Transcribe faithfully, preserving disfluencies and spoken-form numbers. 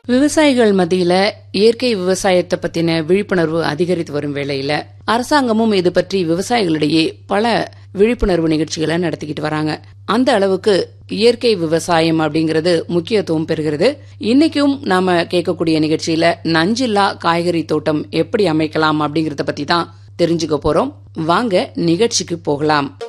விவசாயிகள் மத்தியில இயற்கை விவசாயத்தை பத்தின விழிப்புணர்வு அதிகரித்து வரும் வேளையில அரசாங்கமும் இது பற்றி விவசாயிகளிடையே பல விழிப்புணர்வு நிகழ்ச்சிகளை நடத்திக்கிட்டு வராங்க. அந்த அளவுக்கு இயற்கை விவசாயம் அப்படிங்கறது முக்கியத்துவம் பெறுகிறது. இன்னைக்கும் நாம கேட்கக்கூடிய நிகழ்ச்சியில நஞ்சில்லா காய்கறி தோட்டம் எப்படி அமைக்கலாம் அப்படிங்கறத பத்தி தான் தெரிஞ்சுக்க போறோம். வாங்க நிகழ்ச்சிக்கு போகலாம்.